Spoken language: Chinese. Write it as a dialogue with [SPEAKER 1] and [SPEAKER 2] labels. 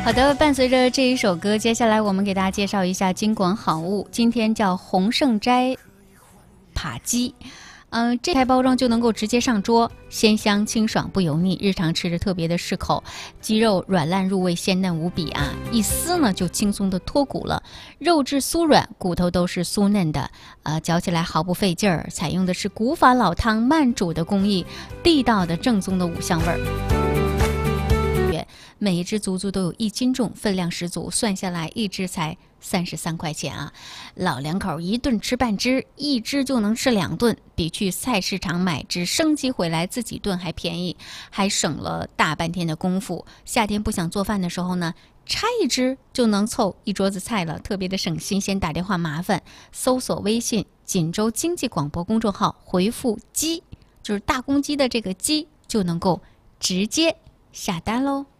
[SPEAKER 1] 好的，伴随着这一首歌，接下来我们给大家介绍一下京广好物。今天叫洪盛斋扒鸡，这台包装就能够直接上桌，鲜香清爽不油腻，日常吃着特别的适口。鸡肉软烂入味，鲜嫩无比啊！一撕呢就轻松的脱骨了，肉质酥软，骨头都是酥嫩的，嚼起来毫不费劲儿。采用的是古法老汤慢煮的工艺，地道的正宗的五香味儿。每一只足足都有1斤重，分量十足，算下来一只才33块钱啊！老两口一顿吃半只，一只就能吃2顿，比去菜市场买只生鸡回来自己炖还便宜，还省了大半天的功夫。夏天不想做饭的时候呢，拆一只就能凑一桌子菜了，特别的省心，先打电话麻烦。搜索微信锦州经济广播公众号，回复鸡，就是大公鸡的这个鸡，就能够直接下单喽。